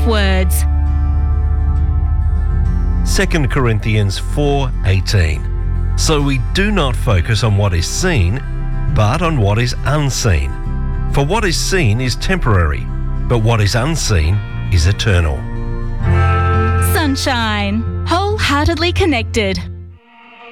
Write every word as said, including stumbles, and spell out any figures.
words. Second Corinthians four eighteen. So we do not focus on what is seen, but on what is unseen. For what is seen is temporary, but what is unseen is eternal. Sunshine. Wholeheartedly connected.